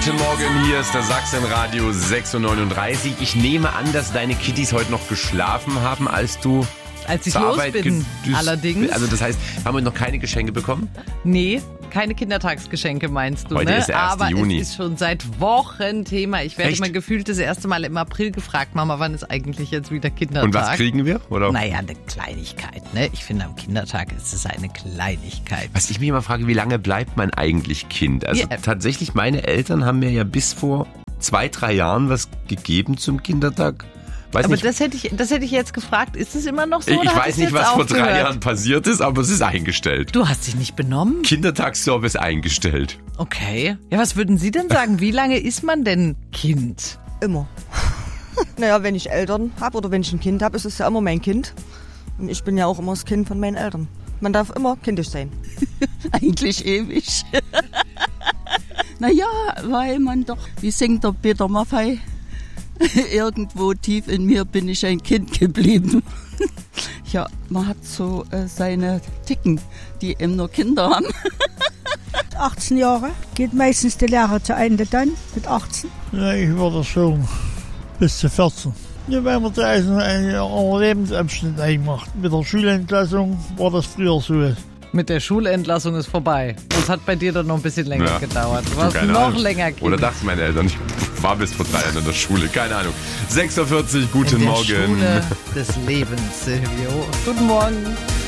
Guten Morgen, hier ist der Sachsenradio 6:39 Uhr. Ich nehme an, dass deine Kitties heute noch geschlafen haben, als ich zur los Arbeit bin, allerdings. Also das heißt, haben wir noch keine Geschenke bekommen? Nee, keine Kindertagsgeschenke meinst du, Heute ne? ist der 1. Aber Juni. es ist schon seit Wochen Thema. Ich werde Echt? immer gefühlt das erste Mal im April gefragt, Mama, wann ist eigentlich jetzt wieder Kindertag? Und was kriegen wir? Oder? Naja, eine Kleinigkeit, ne? Ich finde, am Kindertag ist es eine Kleinigkeit. Was ich mich immer frage, wie lange bleibt man eigentlich Kind? Also Ja. tatsächlich, meine Eltern haben mir ja bis vor 2-3 Jahren was gegeben zum Kindertag. Weiß Aber nicht, das hätte ich jetzt gefragt. Ist es immer noch so? ich oder hat weiß es nicht, jetzt was vor 3 aufgehört? Jahren passiert ist, aber es ist eingestellt. Du hast dich nicht benommen? Kindertagsservice eingestellt. Okay. Ja, was würden Sie denn sagen? Wie lange ist man denn Kind? Immer. Naja, wenn ich Eltern habe oder wenn ich ein Kind habe, ist es ja immer mein Kind. Und ich bin ja auch immer das Kind von meinen Eltern. Man darf immer kindisch sein. Eigentlich ewig. Naja, weil man doch, wie singt der Peter Maffay, irgendwo tief in mir bin ich ein Kind geblieben. Ja, man hat so seine Ticken, die eben nur Kinder haben. 18 Jahre geht meistens die Lehre zu Ende dann, mit 18. Ja, ich würde schon bis zu 14. Ja, weil man da einen anderen Lebensabschnitt eingemacht. Mit der Schulentlassung war das früher so. Mit der Schulentlassung ist vorbei. Das hat bei dir dann noch ein bisschen länger gedauert. Du warst Keine noch Ahnung. länger Kind. Oder dachten meine Eltern, ich war bis vor 3 Jahren in der Schule. Keine Ahnung. 6:40 Uhr, guten in der Morgen. Schule des Lebens, Silvio. Guten Morgen.